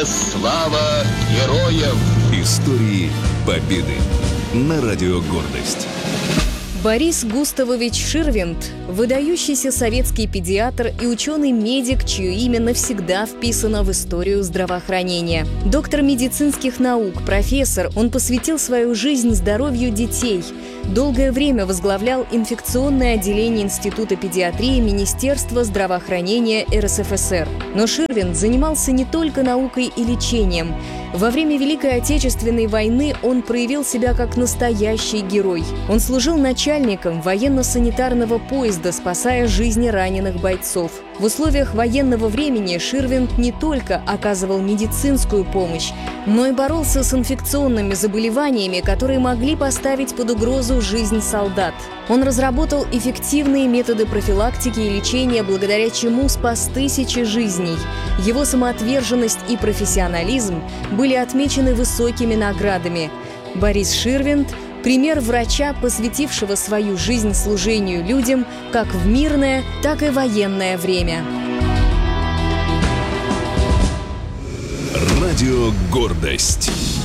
Вечная слава героям! Истории Победы на Радио Гордость. Борис Густавович Ширвинд – выдающийся советский педиатр и ученый-медик, чье имя навсегда вписано в историю здравоохранения. Доктор медицинских наук, профессор, он посвятил свою жизнь здоровью детей. Долгое время возглавлял инфекционное отделение Института педиатрии Министерства здравоохранения РСФСР. Но Ширвинд занимался не только наукой и лечением. Во время Великой Отечественной войны он проявил себя как настоящий герой. Он служил начальником военно-санитарного поезда, спасая жизни раненых бойцов. В условиях военного времени Ширвинд не только оказывал медицинскую помощь, но и боролся с инфекционными заболеваниями, которые могли поставить под угрозу жизнь солдат. Он разработал эффективные методы профилактики и лечения, благодаря чему спас тысячи жизней. Его самоотверженность и профессионализм были отмечены высокими наградами. Борис Ширвинд – пример врача, посвятившего свою жизнь служению людям как в мирное, так и военное время. Радио Гордость.